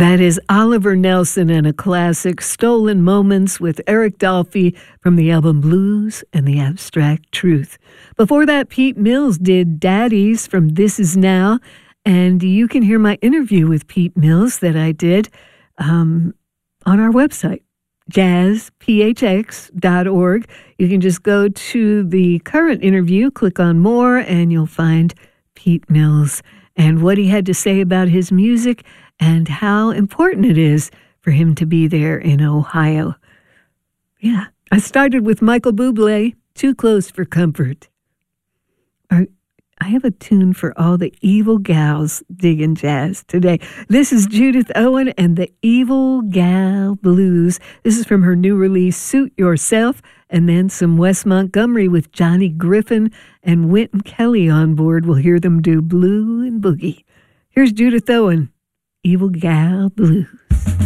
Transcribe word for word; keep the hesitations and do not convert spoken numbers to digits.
That is Oliver Nelson and a classic, Stolen Moments with Eric Dolphy from the album Blues and the Abstract Truth. Before that, Pete Mills did Daddies from This Is Now, and you can hear my interview with Pete Mills that I did um, on our website, jazz p h x dot org. You can just go to the current interview, click on More, and you'll find Pete Mills and what he had to say about his music and how important it is for him to be there in Ohio. Yeah, I started with Michael Bublé, Too Close for Comfort. I have a tune for all the evil gals digging jazz today. This is Judith Owen and the Evil Gal Blues. This is from her new release, Suit Yourself, and then some Wes Montgomery with Johnny Griffin and Wynton Kelly on board. We'll hear them do Blue and Boogie. Here's Judith Owen, Evil Gal Blues.